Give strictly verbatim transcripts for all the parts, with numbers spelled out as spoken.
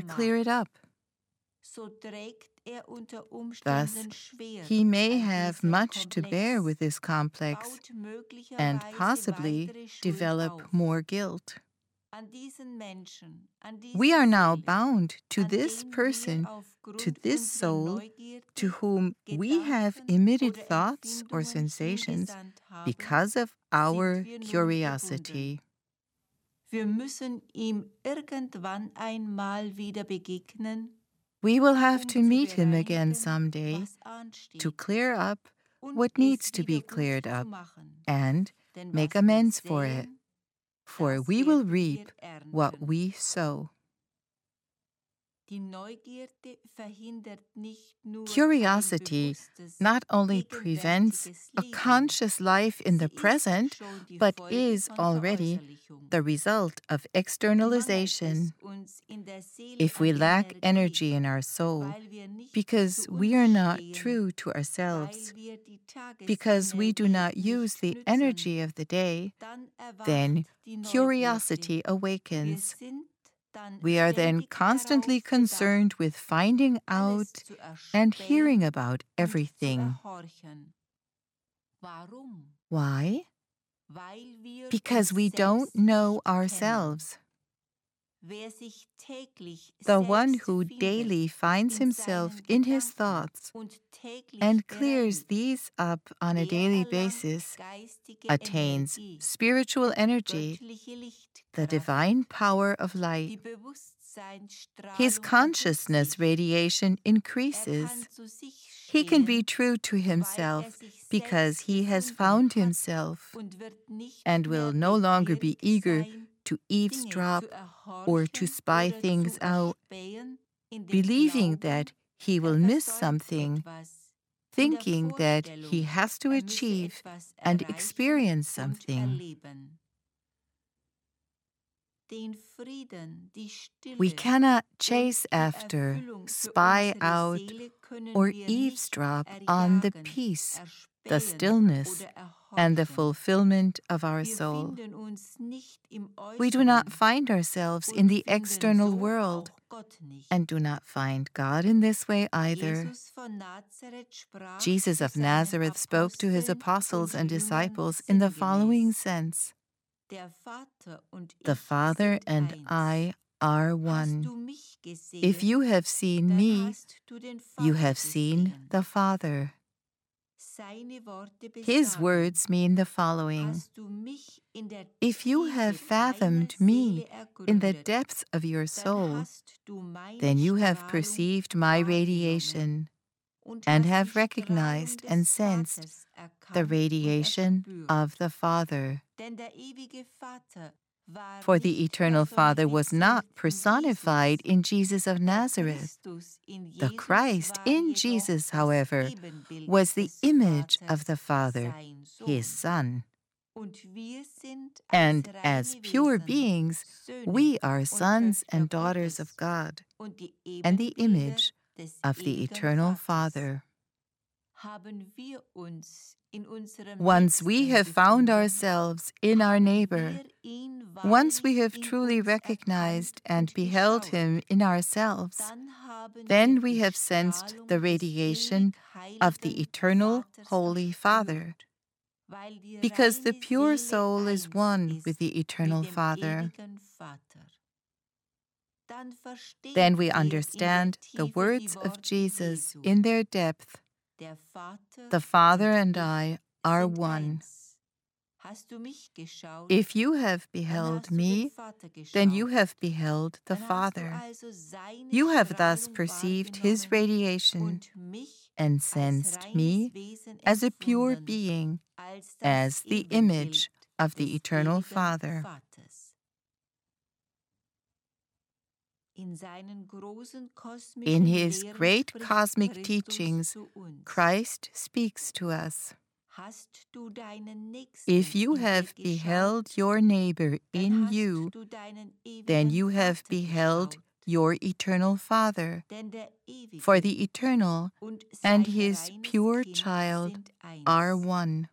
clear it up. Thus, he may have much to bear with this complex and possibly develop more guilt. We are now bound to this person, to this soul, to whom we have emitted thoughts or sensations because of our curiosity. Wir müssen ihm irgendwann einmal wieder begegnen. We will have to meet him again someday to clear up what needs to be cleared up and make amends for it, for we will reap what we sow. Curiosity not only prevents a conscious life in the present, but is already the result of externalization. If we lack energy in our soul, because we are not true to ourselves, because we do not use the energy of the day, then curiosity awakens. We are then constantly concerned with finding out and hearing about everything. Why? Because we don't know ourselves. The one who daily finds himself in his thoughts and clears these up on a daily basis attains spiritual energy, the divine power of light. His consciousness radiation increases. He can be true to himself because he has found himself and will no longer be eager to eavesdrop or to spy things out, believing that he will miss something, thinking that he has to achieve and experience something. We cannot chase after, spy out, or eavesdrop on the peace, the stillness, and the fulfillment of our soul. We do not find ourselves in the external world and do not find God in this way either. Jesus of Nazareth spoke to his apostles and disciples in the following sense: the Father and I are one. If you have seen me, you have seen the Father. His words mean the following: if you have fathomed me in the depths of your soul, then you have perceived my radiation and have recognized and sensed the radiation of the Father. For the Eternal Father was not personified in Jesus of Nazareth. The Christ in Jesus, however, was the image of the Father, his Son. And as pure beings, we are sons and daughters of God, and the image of the Eternal Father. Once we have found ourselves in our neighbor, once we have truly recognized and beheld him in ourselves, then we have sensed the radiation of the Eternal Holy Father, because the pure soul is one with the Eternal Father. Then we understand the words of Jesus in their depth: the Father and I are one. If you have beheld me, then you have beheld the Father. You have thus perceived his radiation and sensed me as a pure being, as the image of the Eternal Father. In his great cosmic teachings, Christ speaks to us. If you have beheld your neighbor in you, then you have beheld your Eternal Father, for the Eternal and his pure child are one.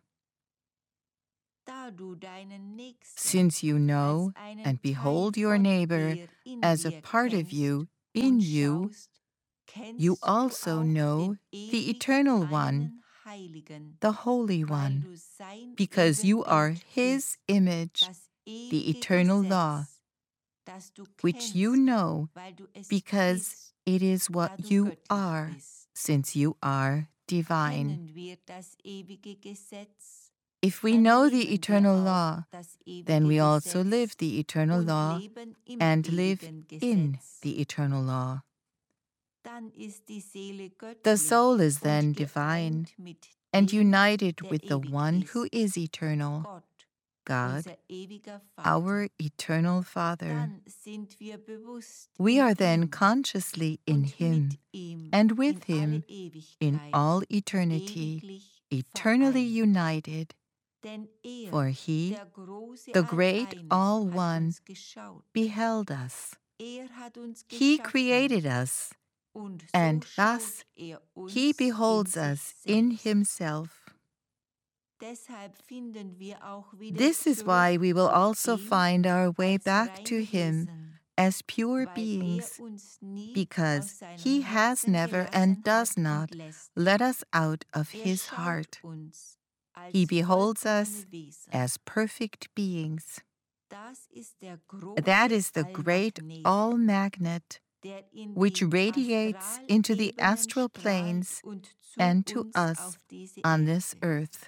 Since you know and behold your neighbor as a part of you in und you, schaust, kennst you du also auch know den the ewig Eternal One, reinen Heiligen, the Holy weil One, du sein because you are Ebenbild His bist, image, das the ewige eternal law, Gesetz, das du which you kennst, know weil du es because bist, it is da what du you göttlich are, bist. since you are divine. Kennen wir das ewige Gesetz, If we dann know leben the wir eternal auch law, das ewige then we Gesetz also live the eternal und law leben im and live ewigen in Gesetz. the eternal law. Dann ist die Seele göttlich The soul is und then divine geeint mit and dem, united der with the ewig one ist, who is eternal, Gott, God, unser ewiger Vater. our eternal Father. Dann sind wir bewusst We in are then ihm consciously in und Him mit ihm and with in alle Him in Ewigkeit, all eternity, ewiglich eternally vereint. united, Denn er, for He, der große the great All-Eine, All hat One, uns geschaut. beheld us. Er hat uns He geschaffen created us, und so and schaut thus er uns He beholds in us sich in selbst. Himself. Deshalb finden wir auch wieder This is why we will zurück zu also ihm find our way als back to reine Him Wesen, as pure weil beings, er uns nie because aus seinem He has Herzen never gelassen and hat does und not lässt. let us out of Er His schaut heart. uns als He beholds us vollkommene Wesen. as perfect beings. Das ist der große That is the great Allmagnet, all magnet der in which den radiates into the Astralebenen astral strahlt planes und zu and to uns us auf diese on this Erde. earth.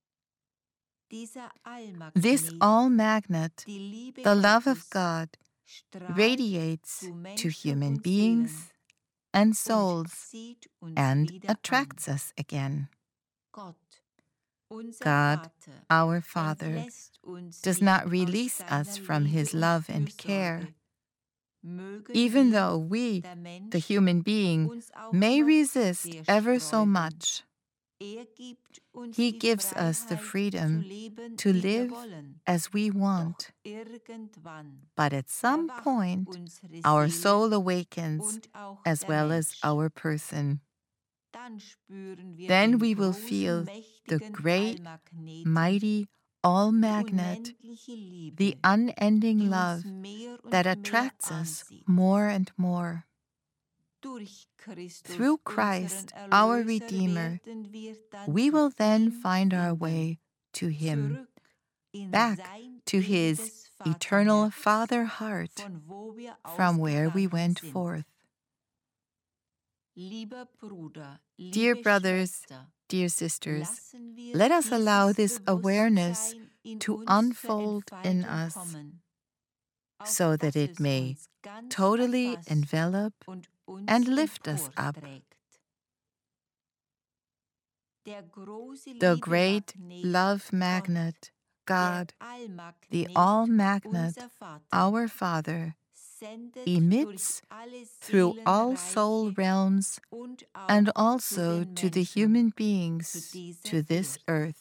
Dieser This Allmagnet, all magnet, die Liebe the love of Gottes, God, strahlt radiates zu to Menschen human und beings Seelen and und souls zieht uns and wieder an. attracts us again. Gott, unser God, Vater, our Father, entlässt uns does nicht not aus release seiner us from Liebe His und love and care, Fürsorge. Mögen even wir, though we, der Mensch, the human being, uns auch may noch resist sehr ever so sträuben. much. Er gibt uns He die gives us the Freiheit zu freedom leben, to wie wir live wollen. as we Doch want, irgendwann but at some erwacht point, unsere our Seele soul awakens und auch as der well as Mensch. our person. Dann spüren wir Then den we will großen, feel the mächtigen great, Allmagneten, mighty, all die magnet, unendliche Liebe, the unending die uns love mehr und that mehr attracts us anzieht. more and more. Durch Christus, Through unseren Christ, our Erlöser, Redeemer, werden wir dann we zu will then ihm find our finden, way to Him, zurück in back sein to His ewiges eternal Vaterherz, Father heart, von wo wir from where we ausgegangen went sind. forth. Lieber Bruder, Dear liebe brothers, Schwester, dear sisters, lassen wir let us allow dieses this awareness Bewusstsein in to uns unfold zur in Entfaltung us, kommen, auf so that dass it es may uns ganz totally erfasst envelop und uns and lift us up. emporträgt. Der große The great Liebemagnet, love Gott, magnet, God, der Allmagnet, the all magnet, unser Vater, our Father, sendet emits durch alle through all soul Seelenreiche realms und auch and zu also den to the Menschen, human zu beings dieser to this Erde. earth.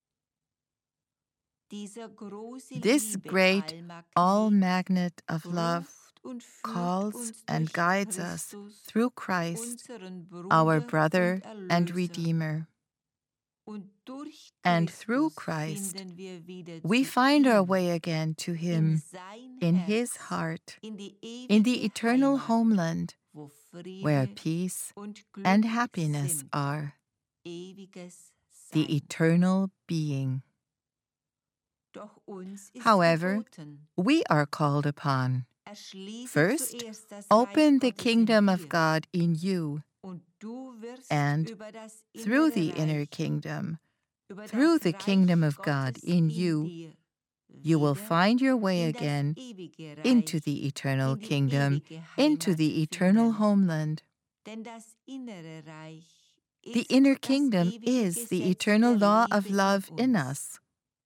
Dieser große This great all Liebe-Allmagnet magnet of love ruft und führt calls uns and durch guides us Christus, through Christ, unseren our Bruder brother und and Erlöser. Redeemer. Und durch And through Christus Christ, finden wir wieder we zu find our ihm, way again to in Him, sein in Herz, His heart, in die in the ewige eternal Heimat, homeland, wo where Friede peace und Glück and happiness sind, are, ewiges the Sein. eternal being. Doch uns ist However, geboten, we are called upon. erschließe First, zuerst das open Reich the Gottes kingdom in of dir, God in you, und du wirst and über das through innere the inner Reich, kingdom, über through das the Reich kingdom of God Gottes in in you, dir, you will wieder find your way in das again ewige into Reich, the eternal in die kingdom, ewige into Heimat the eternal finden. homeland. Denn das innere Reich The ist inner das kingdom ewige is the Gesetz eternal der law Liebe of in love in uns. us.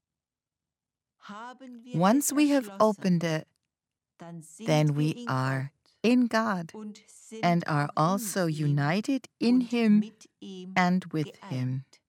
Haben wir Once es we have erschlossen, opened it, dann sind then wir we in are Gott in God und sind and are auch also in ihm united in und Him mit ihm and with geeint. Him.